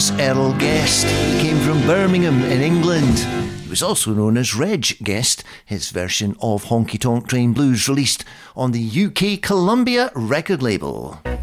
That's Earl Guest. He came from Birmingham in England. He was also known as Reg Guest, his version of Honky Tonk Train Blues released on the UK Columbia record label.